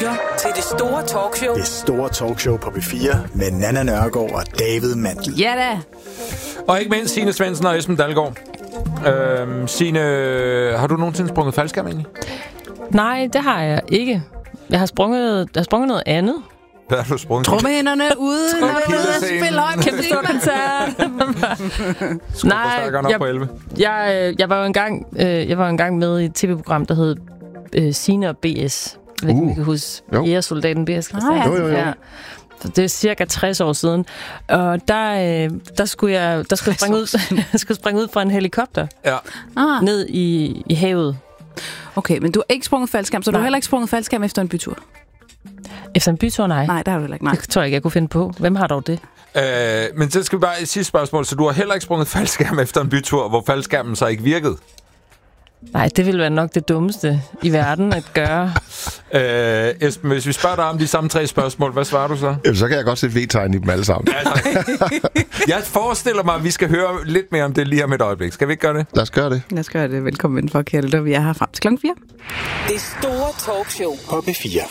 lytter til Det Store Talkshow. Det Store Talkshow på P4 med Nanna Nørgaard og David Mandel. Ja da! Og ikke mindst Signe Svendsen og Esben Dalgaard. Signe, har du nogensinde sprunget faldskærm egentlig? Nej, det har jeg ikke. Jeg har sprunget noget andet. Hvad har du sprunget? Trummehænderne ude, når du er ude at spille højt. Kæmpe stor koncert. Nej, jeg var jo engang med i et tv-program, der hed Signe og BS. Jeg ved ikke, om I kan huske. Jægersoldaten B.S. Christiansen. Jo. Ja. Så det er cirka 60 år siden. Og der skulle jeg springe ud fra en helikopter. Ja. Ned i havet. Okay, men du har ikke sprunget faldskærm, så du har heller ikke sprunget faldskærm efter en bytur? Efter en bytur, nej. Nej, der har du heller ikke. Nej. Det tror jeg ikke, jeg kunne finde på. Hvem har dog det? Men så skal vi bare et sidste spørgsmål. Så du har heller ikke sprunget faldskærm efter en bytur, hvor faldskærmen så ikke virkede? Nej, det ville være nok det dummeste i verden at gøre. Esben, hvis vi spørger dig om de samme 3 spørgsmål, hvad svarer du så? Jamen, så kan jeg godt se V-tegn i dem alle sammen. Jeg forestiller mig, at vi skal høre lidt mere om det lige om et øjeblik. Skal vi ikke gøre det? Lad os gøre det. Lad os gøre det. Velkommen for, kære lytter. Vi er her frem til klokken 4. Det Store Talkshow På P4.